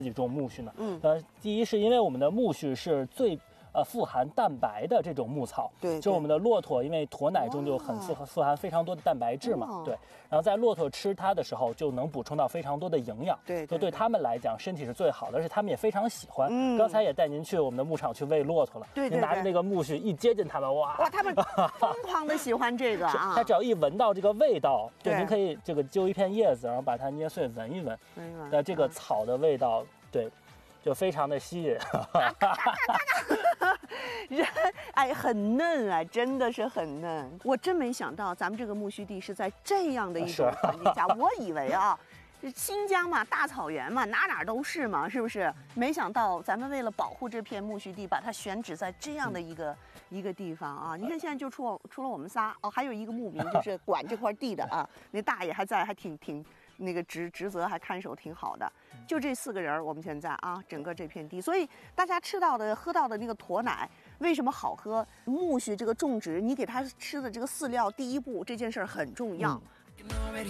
己种苜蓿呢？第一是因为我们的苜蓿是最富含蛋白的这种牧草， 对， 就我们的骆驼，因为驼奶中就很富含非常多的蛋白质嘛，对。然后在骆驼吃它的时候，就能补充到非常多的营养， 对， 就对他们来讲，身体是最好的，而且他们也非常喜欢。刚才也带您去我们的牧场去喂骆驼了， 对， 您拿着那个苜蓿一接近它们，哇， 他们疯狂的喜欢这个啊！ 它只要一闻到这个味道，对，您可以这个揪一片叶子，然后把它捏碎闻一闻，那这个草的味道，对。就非常的吸引， 人哎很嫩啊，真的是很嫩。我真没想到咱们这个苜蓿地是在这样的一种环境下，我以为啊，新疆嘛，大草原嘛，哪都是嘛，是不是？没想到咱们为了保护这片苜蓿地，把它选址在这样的一个地方啊。你看现在就除了我们仨哦，还有一个牧民就是管这块地的啊，那大爷还在，还挺那个职责还看守挺好的。就这4个人，我们现在啊，整个这片地，所以大家吃到的、喝到的那个驼奶为什么好喝？苜蓿这个种植，你给它吃的这个饲料，第一步这件事很重要。